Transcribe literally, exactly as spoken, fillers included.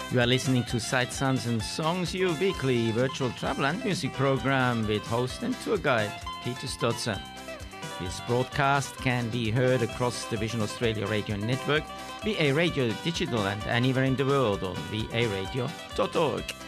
You are listening to Sight, Sounds and Songs, your weekly virtual travel and music program with host and tour guide Peter Stotzer. This broadcast can be heard across the Vision Australia radio network, V A Radio Digital, and anywhere in the world on v a radio dot org.